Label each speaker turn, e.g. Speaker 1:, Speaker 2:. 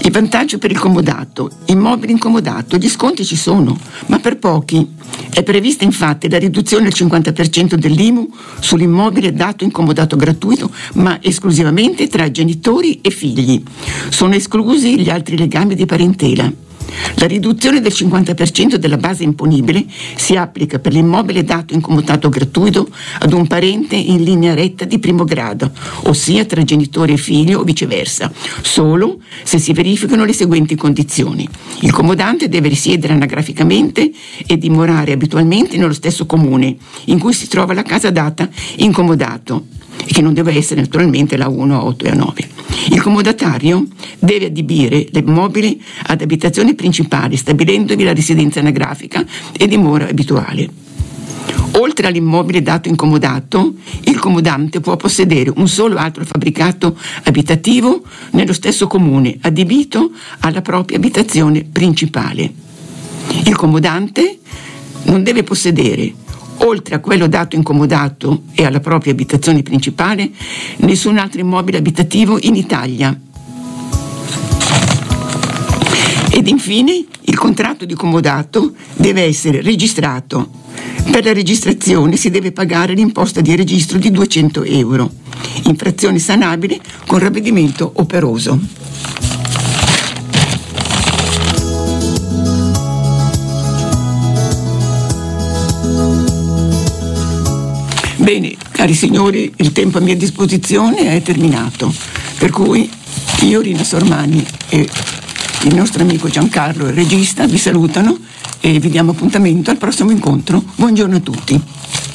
Speaker 1: Il vantaggio per il comodato: immobile incomodato, gli sconti ci sono, ma per pochi. È prevista infatti la riduzione del 50% dell'IMU sull'immobile dato in comodato gratuito, ma esclusivamente tra genitori e figli. Sono esclusi gli altri legami di parentela. La riduzione del 50% della base imponibile si applica per l'immobile dato in comodato gratuito ad un parente in linea retta di primo grado, ossia tra genitori e figlio o viceversa, solo se si verificano le seguenti condizioni. Il comodante deve risiedere anagraficamente e dimorare abitualmente nello stesso comune in cui si trova la casa data in comodato, e che non deve essere naturalmente la 1, a 8 e a 9. Il comodatario deve adibire l'immobile ad abitazione principale, stabilendovi la residenza anagrafica e dimora abituale. Oltre all'immobile dato in comodato, il comodante può possedere un solo altro fabbricato abitativo nello stesso comune, adibito alla propria abitazione principale. Il comodante non deve possedere, oltre a quello dato in comodato e alla propria abitazione principale, nessun altro immobile abitativo in Italia. Ed infine il contratto di comodato deve essere registrato. Per la registrazione si deve pagare l'imposta di registro di 200 euro, infrazione sanabile con ravvedimento operoso. Bene, cari signori, il tempo a mia disposizione è terminato, per cui io, Rina Sormani, e il nostro amico Giancarlo, il regista, vi salutano e vi diamo appuntamento al prossimo incontro. Buongiorno a tutti.